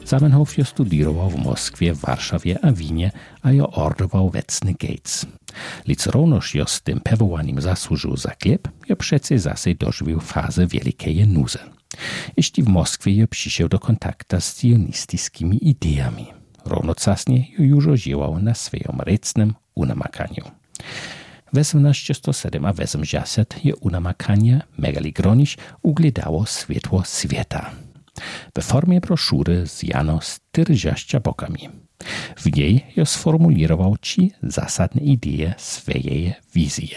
Zamenhof jo studirował w Moskwie, Warszawie a Winie, a jo ordował wecny Gates. Lic równoż jo z tym powołaniem zasłużył za chleb, jo przecie zase dożywił fazę wielkiej nuzy. Jeśli w Moskwie jo przyszedł do kontakta z sionistycznymi ideami. Równocześnie jo już działał na swoim recnym unamakaniu. W 1870 je unamakanie Megali Groniś ugledało światło świata. W formie broszury z jano 40 bokami. W niej jo sformulował ci zasadne idee swojej wizji.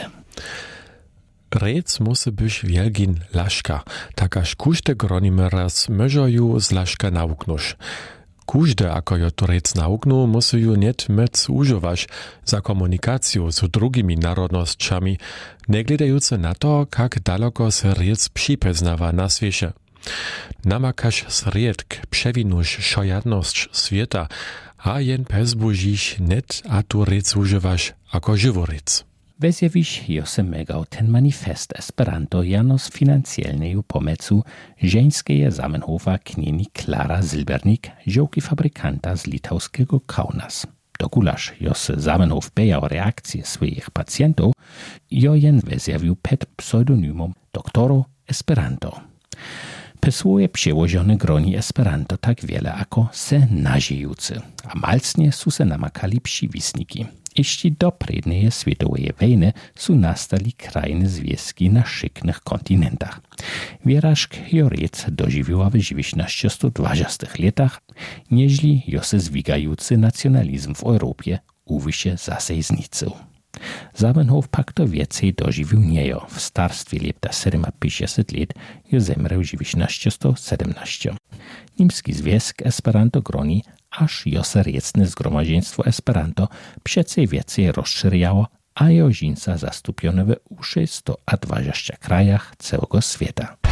Rec musi być wielgin laszka, takaż kużde gronimy raz możoju z laszka nauknusz. Kużde, ako jo to rec nauknu, musi ju net mec używać za komunikację z drugimi narodnościami, nie gledając na to, jak daleko se rec przypeznawa na świecie. Namakaš sriedk przewinuš šojadność świata, a jen pezbužiš net a tu rec używaš ako żyworec. Wezjewiś jose megał ten manifest Esperanto jano z finansjelneju pomocu żeńskeje Zamenhofa knieni Klara Zilbernik, żołki fabrykanta z litauskiego Kaunas. Dokulaż jose Zamenhof bejał reakcje swoich pacjentów, jo jen wezjawił pod pseudonimum doktoro Esperanto. Pesłuje przełożone groni Esperanto tak wiele ako se naziejucy, a malcnie su se namakali przywisniki. Jeśli do prednej światowej wojny su nastali krajne związki na szyknych kontynentach. Wierażk jorec dożywiła w 1920 latach, nieźli jose zwigający nacjonalizm w Europie uwysie zasejznicył. Zamenhof pak to więcej dożywił niejo. W starstwie lata 57 lat jo zemrał w 1917. Niemski Związek Esperanto groni, aż jose recne zgromadzeństwo Esperanto przecie więcej rozszerzało, a jo żinca zastupione w 620 krajach całego świata.